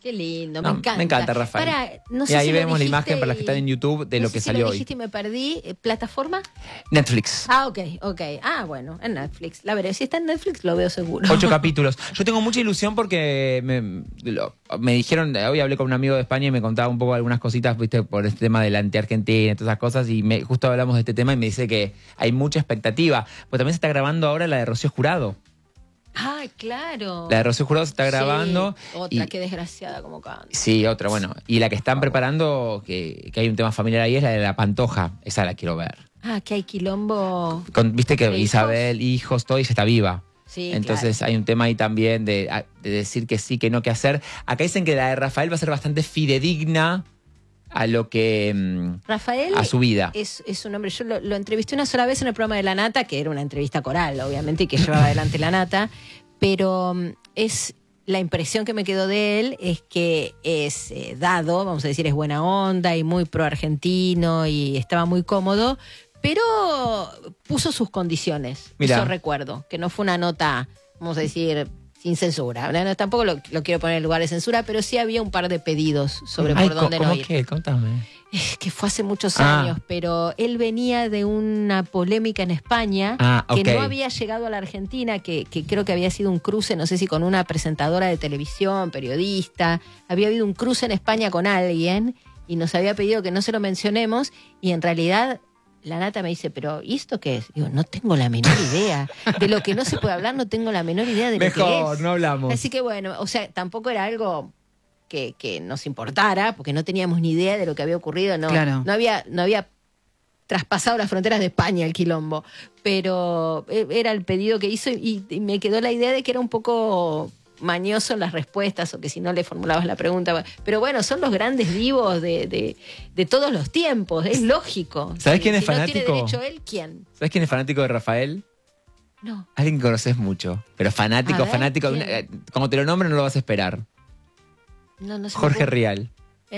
Qué lindo, No, me encanta. me encanta, Rafael. No y sé ahí si lo vemos la dijiste imagen para las que están en YouTube de no lo sé que si salió lo hoy. dijiste y me perdí. ¿Plataforma? Netflix. Ah, ok. Ah, bueno, en Netflix. La veré. Si está en Netflix, lo veo seguro. 8 capítulos. Yo tengo mucha ilusión porque me dijeron, hoy hablé con un amigo de España y me contaba un poco algunas cositas, viste, por este tema del anti-Argentina y todas esas cosas, y justo hablamos de este tema y me dice que hay mucha expectativa. Pues también se está grabando ahora la de Rocío Jurado. Ah, claro. La de Rocío Jurado se está grabando. Sí, otra, qué desgraciada como canta. Sí, otra, bueno. Y la que están preparando, que hay un tema familiar ahí, es la de La Pantoja. Esa la quiero ver. Ah, que hay quilombo. Viste que ¿De Isabel, hijos, todo, y ella está viva. Sí, Entonces hay un tema ahí también de decir que sí, que no, que hacer. Acá dicen que la de Rafael va a ser bastante fidedigna a lo que... Rafael a su vida. Es un hombre, yo lo entrevisté una sola vez en el programa de La Nata, que era una entrevista coral, obviamente, y que llevaba adelante La Nata, pero es la impresión que me quedó de él es que es dado, vamos a decir, es buena onda y muy pro argentino y estaba muy cómodo, pero puso sus condiciones. Mirá. Eso recuerdo, que no fue una nota, vamos a decir, sin censura. No, tampoco lo quiero poner en lugar de censura, pero sí había un par de pedidos sobre por dónde no ¿cómo ir. qué? Contame. Es que fue hace muchos años, pero él venía de una polémica en España que no había llegado a la Argentina, que creo que había sido un cruce, no sé si con una presentadora de televisión, periodista. Había habido un cruce en España con alguien y nos había pedido que no se lo mencionemos y en realidad... La Nata me dice, ¿pero ¿y esto qué es? Digo, no tengo la menor idea. De lo que no se puede hablar, no tengo la menor idea de lo que es. Mejor, no hablamos. Así que bueno, o sea, tampoco era algo que nos importara, porque no teníamos ni idea de lo que había ocurrido. No, Claro. no había traspasado las fronteras de España el quilombo. Pero era el pedido que hizo y me quedó la idea de que era un poco... mañoso en las respuestas o que si no le formulabas la pregunta, pero bueno, son los grandes divos de todos los tiempos, es lógico. ¿Sabes quién es si fanático? No tiene derecho él, ¿quién? ¿Sabes quién es fanático de Rafael? No. Alguien que conoces mucho, pero fanático, A ver, fanático. ¿quién? Cuando te lo nombren no lo vas a esperar. No se me Jorge ocurre. Rial.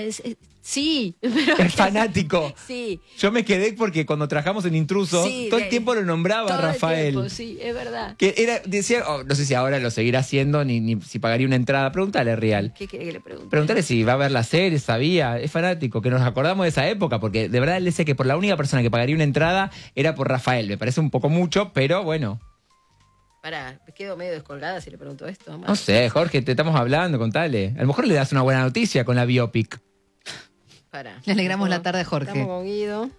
Sí, pero Es fanático. Sí. Yo me quedé porque cuando trabajamos en Intrusos, Sí, todo el tiempo lo nombraba todo Rafael. el tiempo, sí, es verdad. Que decía, no sé si ahora lo seguirá haciendo, ni si pagaría una entrada. Pregúntale, Rial. ¿Qué quiere que le pregunte? Pregúntale si va a ver la serie, sabía, es fanático, que nos acordamos de esa época, porque de verdad él decía que por la única persona que pagaría una entrada era por Rafael. Me parece un poco mucho, pero bueno. Pará, me quedo medio descolgada si le pregunto esto. No sé, Jorge, te estamos hablando, contale. A lo mejor le das una buena noticia con la biopic. Pará. Le alegramos la tarde a Jorge. Estamos con Guido.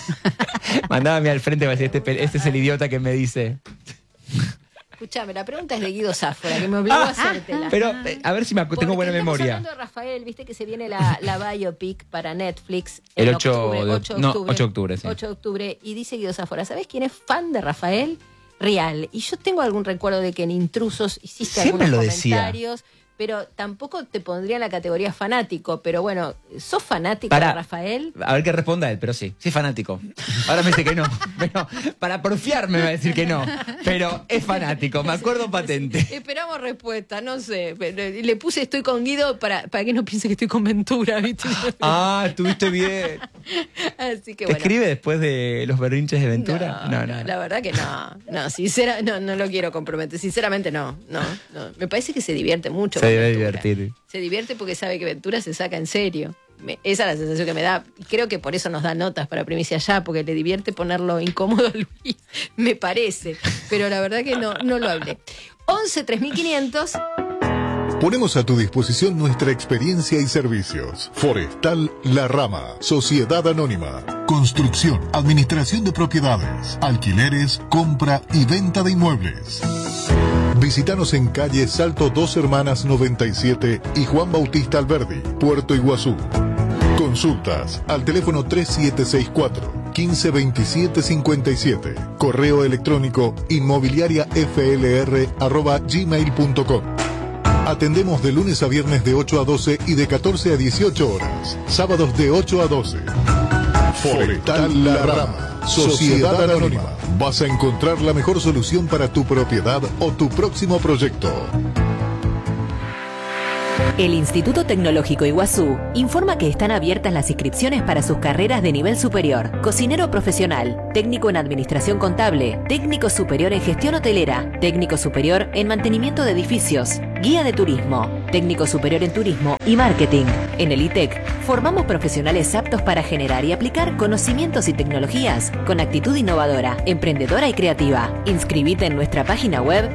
Mandábame al frente para decir, este es el idiota que me dice. Escuchame, la pregunta es de Guido Sáfora, que me obligó a hacértela. Pero a ver si tengo buena Estamos memoria. hablando de Rafael, viste que se viene la biopic para Netflix El en 8 octubre, de 8 de no, octubre. 8 de octubre, sí. 8 de octubre. Y dice Guido Sáfora, ¿sabés quién es fan de Rafael? Rial. Y yo tengo algún recuerdo de que en Intrusos hiciste Siempre algunos lo decía. comentarios, pero tampoco te pondría en la categoría fanático. Pero bueno, ¿sos fanático de Rafael? A ver qué responda él, pero sí fanático. Ahora me dice que no. Pero para porfiarme me va a decir que no. Pero es fanático, me acuerdo patente. Esperamos respuesta, no sé. Le puse estoy con Guido para que no piense que estoy con Ventura, ¿viste? Ah, estuviste bien. Así que ¿Te bueno. escribe después de los berrinches de Ventura? No, la verdad que no. No lo quiero comprometer. Sinceramente no. Me parece que se divierte mucho. Se con debe Ventura. divertir. Se divierte porque sabe que Ventura se saca en serio. Esa es la sensación que me da. Y creo que por eso nos da notas para Primicia Ya, porque le divierte ponerlo incómodo a Luis. Me parece. Pero la verdad que no lo hablé. 11 3500. Ponemos a tu disposición nuestra experiencia y servicios. Forestal La Rama, Sociedad Anónima. Construcción, administración de propiedades, alquileres, compra y venta de inmuebles. Visítanos en calle Salto Dos Hermanas 97 y Juan Bautista Alberdi, Puerto Iguazú. Consultas al teléfono 3764 152757. Correo electrónico inmobiliariaflr@gmail.com. Atendemos de lunes a viernes de 8 a 12 y de 14 a 18 horas. Sábados de 8 a 12. Forestal La Rama, Sociedad Anónima. Vas a encontrar la mejor solución para tu propiedad o tu próximo proyecto. El Instituto Tecnológico Iguazú informa que están abiertas las inscripciones para sus carreras de nivel superior: cocinero profesional, técnico en administración contable, técnico superior en gestión hotelera, técnico superior en mantenimiento de edificios, guía de turismo. técnico superior en turismo y marketing. En el ITEC formamos profesionales aptos para generar y aplicar conocimientos y tecnologías con actitud innovadora, emprendedora y creativa. Inscribite en nuestra página web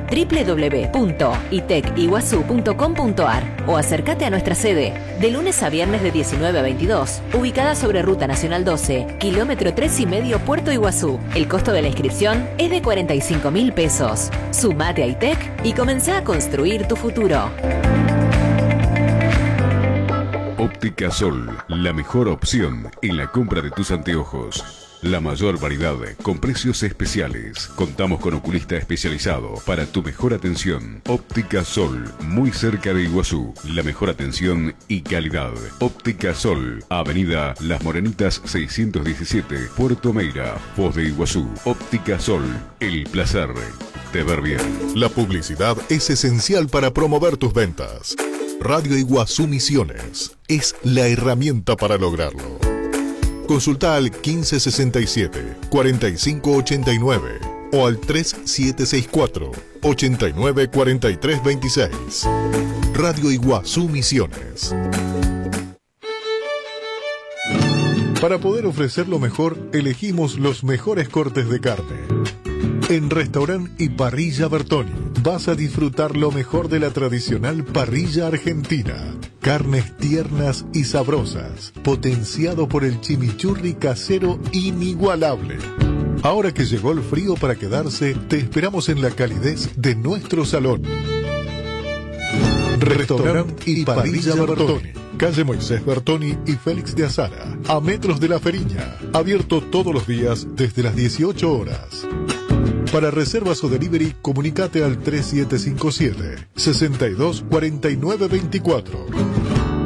www.iteciguazú.com.ar o acércate a nuestra sede de lunes a viernes de 19 a 22, ubicada sobre Ruta Nacional 12, kilómetro 3,5 Puerto Iguazú. El costo de la inscripción es de 45.000 pesos. Sumate a ITEC y comenzá a construir tu futuro. Óptica Sol, la mejor opción en la compra de tus anteojos. La mayor variedad con precios especiales. Contamos con oculista especializado para tu mejor atención. Óptica Sol, muy cerca de Iguazú. La mejor atención y calidad. Óptica Sol, Avenida Las Morenitas 617, Puerto Meira, Foz de Iguazú. Óptica Sol, el placer de ver bien. La publicidad es esencial para promover tus ventas. Radio Iguazú Misiones es la herramienta para lograrlo. Consulta al 1567-4589 o al 3764-894326. Radio Iguazú Misiones. Para poder ofrecer lo mejor, elegimos los mejores cortes de carne. En Restaurant y Parrilla Bertoni vas a disfrutar lo mejor de la tradicional parrilla argentina. Carnes tiernas y sabrosas, potenciado por el chimichurri casero inigualable. Ahora que llegó el frío para quedarse, te esperamos en la calidez de nuestro salón. Restaurant y Parrilla Bertoni, calle Moisés Bertoni y Félix de Azara, a metros de La Feriña. Abierto todos los días desde las 18 horas. Para reservas o delivery, comunicate al 3757-624924.